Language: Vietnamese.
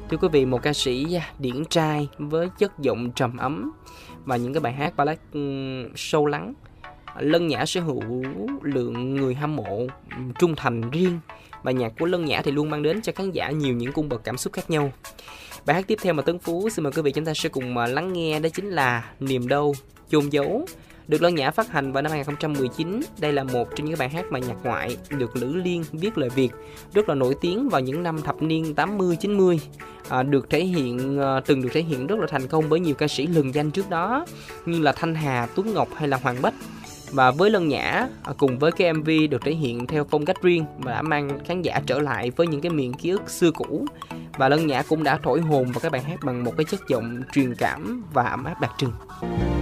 Thưa quý vị, một ca sĩ điển trai với chất giọng trầm ấm và những cái bài hát ballad sâu lắng. Lân Nhã sở hữu lượng người hâm mộ trung thành riêng, và nhạc của Lân Nhã thì luôn mang đến cho khán giả nhiều những cung bậc cảm xúc khác nhau. Bài hát tiếp theo mà Tấn Phú xin mời quý vị chúng ta sẽ cùng lắng nghe, đó chính là Niềm Đau Chôn Giấu, được Lân Nhã phát hành vào năm 2019. Đây là một trong những bài hát mà nhạc ngoại được Lữ Liên viết lời Việt, rất là nổi tiếng vào những năm thập niên 80-90, từng được thể hiện rất là thành công bởi nhiều ca sĩ lừng danh trước đó như là Thanh Hà, Tuấn Ngọc hay là Hoàng Bách. Và với Lân Nhã, cùng với cái MV được thể hiện theo phong cách riêng và đã mang khán giả trở lại với những cái miền ký ức xưa cũ. Và Lân Nhã cũng đã thổi hồn vào cái bài hát bằng một cái chất giọng truyền cảm và ấm áp đặc trưng.